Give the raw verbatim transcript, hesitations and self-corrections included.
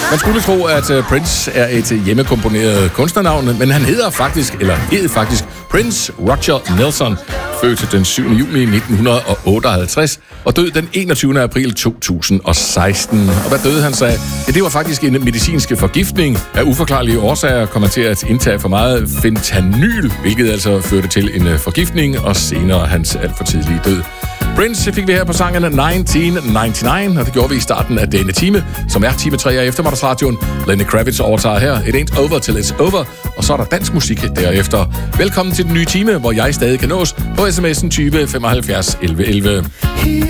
Man skulle tro, at Prince er et hjemmekomponeret kunstnernavn, men han hedder faktisk, eller hed faktisk, Prince Roger Nelson, født den syvende juni nitten otteoghalvtreds og død den enogtyvende april to tusind og seksten. Og hvad døde han sig af? Ja, det var faktisk en medicinsk forgiftning. Af uforklarlige årsager kom han til at indtage for meget fentanyl, hvilket altså førte til en forgiftning og senere hans alt for tidlige død. Prince fik vi her på sangen nitten nioghalvfems, og det gjorde vi i starten af denne time, som er time tre af eftermiddagsradioen. Lenny Kravitz overtager her It Ain't Over Till It's Over, og så er der dansk musik derefter. Velkommen til den nye time, hvor jeg stadig kan nås på sms'en tyve femoghalvfjerds elleve elleve.